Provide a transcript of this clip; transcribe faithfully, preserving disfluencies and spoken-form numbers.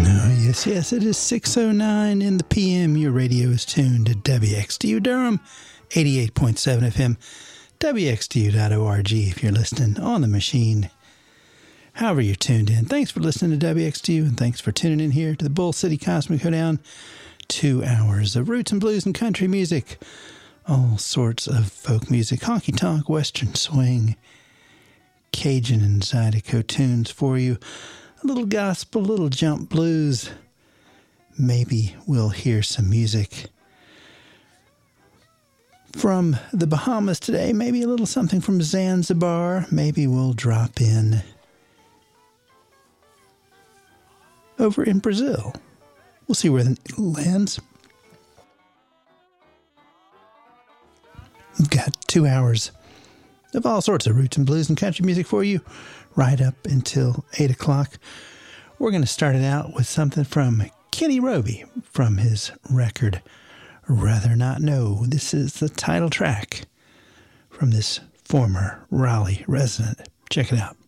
Yes, yes, it is six oh nine in the P M. Your radio is tuned to W X T U Durham, eighty-eight point seven F M, W X T U dot org if you're listening on the machine. However you're tuned in, thanks for listening to W X T U, and thanks for tuning in here to the Bull City Cosmic Hoedown. Two hours of roots and blues and country music, all sorts of folk music, honky-tonk, western swing, Cajun and Zydeco tunes for you. A little gospel, a little jump blues. Maybe we'll hear some music from the Bahamas today. Maybe a little something from Zanzibar. Maybe we'll drop in over in Brazil. We'll see where it lands. We've got two hours of all sorts of roots and blues and country music for you, right up until eight o'clock. We're going to start it out with something from Kenny Roby from his record, Rather Not Know. This is the title track from this former Raleigh resident. Check it out.